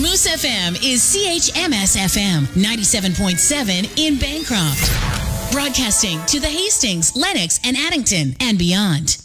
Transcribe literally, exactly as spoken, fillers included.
Moose F M is C H M S F M ninety-seven point seven in Bancroft. Broadcasting to the Hastings, Lenox, and Addington and beyond.